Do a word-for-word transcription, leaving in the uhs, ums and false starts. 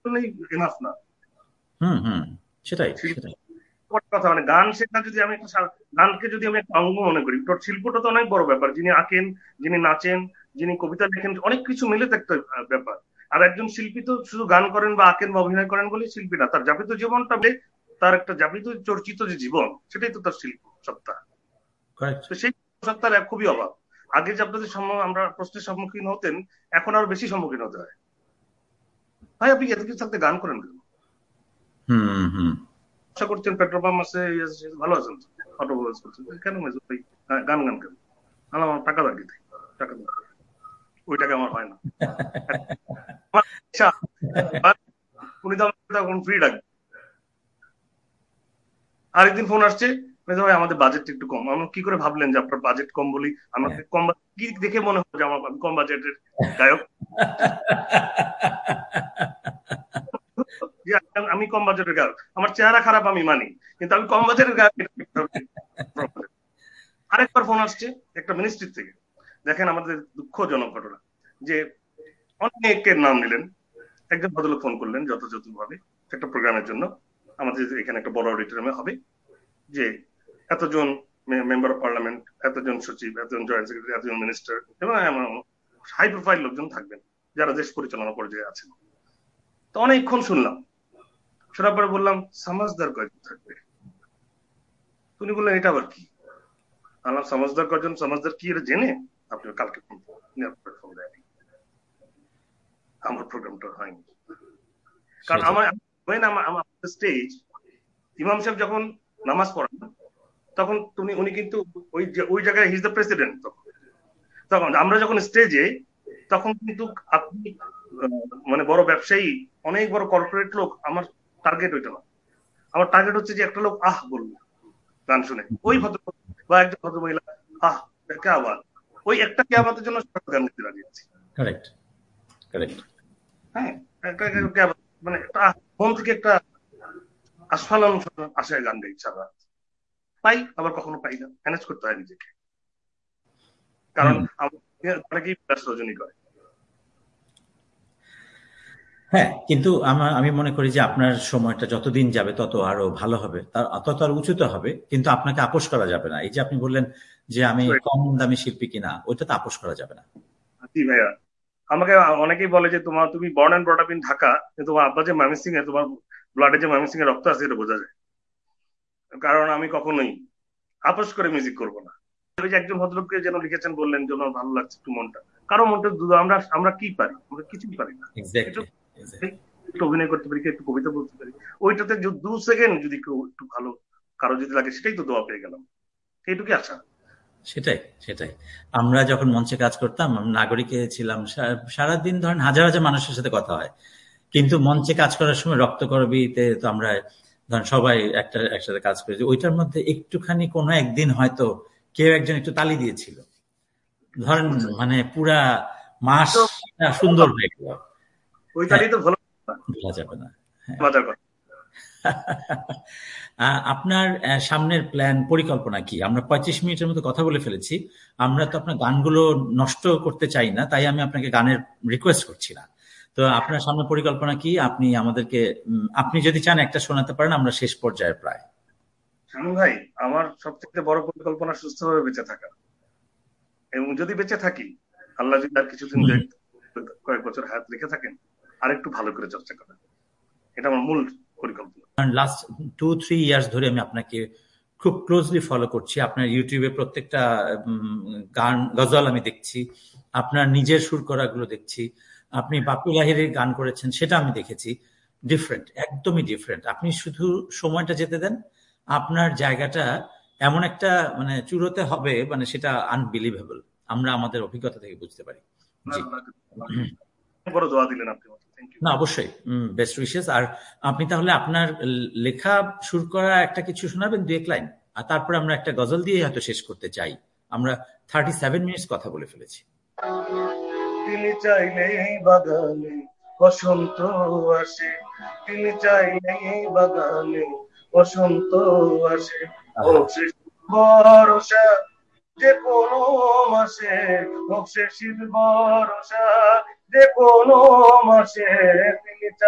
Enough না। হুম হুম সেটাই সেটাই কথা মানে গান শেখা যদি আমি একটা গানকে যদি আমি একটা অঙ্গ মনে করি, তোর শিল্পটা তো অনেক বড় ব্যাপার। যিনি আঁকেন, যিনি নাচেন, যিনি কবিতা লেখেন, অনেক কিছু মিলে তো একটা ব্যাপার। আর একজন শিল্পী তো শুধু গান করেন বা আঁকেন বা অভিনয় করেন বলে শিল্পী না, তার যাপিত জীবনটা মিলে, তার একটা যাপিত চর্চিত যে জীবন, সেটাই তো তার শিল্প সত্তা। কারেক্ট। তো সেই সত্তার খুবই অভাব। আগে যে আপনাদের আমরা প্রশ্নের সম্মুখীন হতেন, এখন আরো বেশি সম্মুখীন হতে হয়। ভাই আপনি এত কিছু থাকতে গান করেন কেন? হুম হুম আশা করছেন পেট্রোল পাম্প আছে, ভালো আছেন তো, অটো করছেন কেন ভাই গান গান কেন? আমার টাকা লাগে, টাকা দরকার, ওই টাকা আমার হয় না। উনি তো তখন ফ্রি ডাকবেন। আরেকদিন ফোন আসছে, ভাই আমাদের বাজেট একটু কম। আমরা কি করে ভাবলেন যে আপনার বাজেট কম বলি? আমাকে কম কি দেখে মনে হয় যে আমার কম বাজেটের গায়ক? আমি কম বাজেটের গায়ক, আমার চেহারা খারাপ আমি মানি, কিন্তু আমি কম বাজেটের গায়ক। আরেকবার ফোন আসছে একটা মিনিস্ট্রি থেকে, দেখেন আমাদের দুঃখজনক ঘটনা, যে অনেকের নাম নিলেন, একজন ভদ্রলোক ফোন করলেন যথাযথ ভাবে একটা প্রোগ্রামের জন্য, আমাদের এখানে একটা বড় অডিটোরিয়ামে হবে, যে এতজন মেম্বার অফ পার্লামেন্ট, এতজন সচিব, এতজন জয়েন্ট সেক্রেটারি, এতজন মিনিস্টার এবং হাই প্রোফাইল লোকজন থাকবেন যারা দেশ পরিচালনা পর্যায়ে আছেন। তো অনেকক্ষণ শুনলাম, শোনার পরে বললাম সমাজদার কয়জন থাকবে? উনি বললেন এটা আবার কি? আল্লাহ সমাজদার কয়জন, সমাজদার কি এটা জেনে আপনি কালকে ফোন দেয়নি, আমার প্রোগ্রামটা হয়নি। কারণ আমার আমার স্টেজ, ইমাম সাহেব যখন নামাজ পড়ান তখন তুমি উনি কিন্তু ওই ওই জায়গায় হিজ দ্য প্রেসিডেন্ট। তখন তখন আমরা যখন স্টেজে, তখন কিন্তু আপনি মানে বড় ব্যবসায়ী, অনেক বড় কর্পোরেট লোক, আমার টার্গেট ওইটা না। আমার টার্গেট হচ্ছে যে একটা লোক আহ বলবে গান শুনে, ওই ভদ্র বা একজন ভদ্র মহিলা আহ কে আবার, ওই একটা কে আবাদের জন্য গান গাইতে রাজি আছি। Correct correct. হ্যাঁ, একটা মানে মন থেকে একটা আস্ফালন আশায় গান গাই সারা, পাই আবার কখনো পাই না, ম্যানেজ করতে হয় নিজেকে। কারণ অনেকেই রজনী করে। হ্যাঁ, কিন্তু আমার আমি মনে করি যে আপনার সময়টা যতদিন যাবে তত আরো ভালো হবে, তার তত আরো উঁচুতে হবে, কিন্তু আপনাকে আপোষ করা যাবে না। এই যে আপনি বললেন যে আমি কম দামি শিল্পী কিনা, ওইটা তো আপোষ করা যাবে না। জি ভাইয়া, আমাকে অনেকেই বলে যে তোমার তুমি born and brought up in Dhaka, কিন্তু তোমার আব্বা যে ময়মনসিংহ এ, তোমার ব্লাডে যে ময়মনসিংহ এর রক্ত আছে এটা বোঝা যায়। কারণ আমি কখনোই আপোষ করে মিউজিক করব না। ওই যে একজন ভদ্রলোককে যেন লিখেছেন, বললেন যেন ভালো লাগছে একটু মনটা, কারো মনটা আমরা আমরা কি পারি? আমরা কিছুই পারি না। এক্স্যাক্টলি। একটু অভিনয় করতে পারি, একটু কবিতা বলতে পারি, ওইটাতে দু সেকেন্ড যদি কেউ একটু ভালো কারো যদি লাগে, সেটাই তো দোয়া পেয়ে গেলাম, এইটুকুই আশা। সেটাই সেটাই। আমরা যখন মঞ্চে কাজ করতাম, নাগরিকে ছিলাম, সারাদিন ধরেন হাজার হাজার মানুষের সাথে কথা হয়, কিন্তু মঞ্চে কাজ করার সময় রক্তকরবীতে তো আমরা ধরেন সবাই একটা একসাথে কাজ করেছি, ওইটার মধ্যে একটুখানি কোনো একদিন হয়তো কেউ একজন একটু তালি দিয়েছিল, ধরেন মানে পুরা মাসটা সুন্দর হয়ে গেল। ওই তালি তো ভালো ভোলা যাবে না। মজার কথা। আপনার সামনের প্ল্যান, পরিকল্পনা কি? আমরা পঁয়ত্রিশ মিনিটের মতো কথা বলে ফেলেছি। আমরা তো আপনার গানগুলো নষ্ট করতে চাই না, তাই আমি আপনাকে গানের রিকোয়েস্ট করছি না। তো আপনার সামনে পরিকল্পনা কি? আপনি আমাদেরকে, আপনি যদি চান একটা শোনাতে পারেন, আমরা শেষ পর্যায়ে প্রায়। শানু ভাই, আমার সবথেকে বড় পরিকল্পনা সুস্থভাবে বেঁচে থাকা, এবং যদি বেঁচে থাকি, আল্লাহ যদি আর কিছুদিন কয়েক বছর হায়াত রেখে থাকেন, আর একটু ভালো করে চর্চা করেন, এটা আমার মূল পরিকল্পনা। লাস্ট টু থ্রি ইয়ার্স ধরে আমি আপনাকে খুব ক্লোজলি ফলো করছি। আপনার ইউটিউবে প্রত্যেকটা গান, গজল আমি দেখছি, আপনার নিজের সুর করাগুলো দেখছি, আপনি বাপি লাহিড়ীর গান করেছেন সেটা আমি দেখেছি। ডিফারেন্ট, একদমই ডিফারেন্ট। আপনি শুধু সময়টা যেতে দেন, আপনার জায়গাটা এমন একটা মানে চূড়োতে হবে, মানে সেটা আনবিলিভেবল, আমরা আমাদের অভিজ্ঞতা থেকে বুঝতে পারি। জি, বড় দোয়া দিলেন আপনি। না অবশ্যই, বেস্ট উইশেস। আর আপনি তাহলে আপনার লেখা সুর করা একটা কিছু শোনাবেন, দু এক লাইন, আর তারপরে আমরা একটা গজল দিয়ে হয়তো শেষ করতে চাই। আমরা থার্টি সেভেন মিনিটস কথা বলে ফেলেছি। তিনি চাইলে এই বাগানে বসন্ত আসে, তিনি চাইলে এই বাগানে বসন্ত আসে, ভরসা যে কোনো মাসে, হোক সে শীত বর্ষা যে কোনো মাসে, তিনি